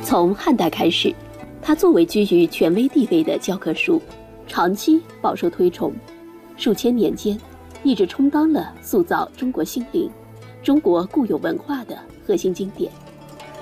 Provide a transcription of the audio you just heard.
从汉代开始，它作为居于权威地位的教科书，长期饱受推崇，数千年间一直充当了塑造中国心灵、中国固有文化的核心经典。